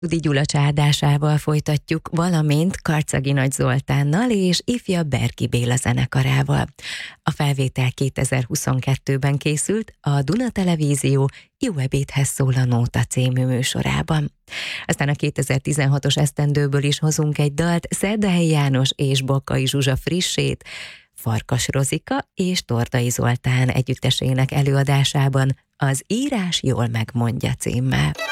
Tudi Gyula csárdásával folytatjuk, valamint Karcagi Nagy Zoltánnal és ifja Berki Béla zenekarával. A felvétel 2022-ben készült a Duna Televízió Jó ebédhez szól a Nóta című műsorában. Aztán a 2016-os esztendőből is hozunk egy dalt, Szerdahelyi János és Bokai Zsuzsa frissét, Farkas Rozika és Tordai Zoltán együttesének előadásában, az Írás jól megmondja címmel.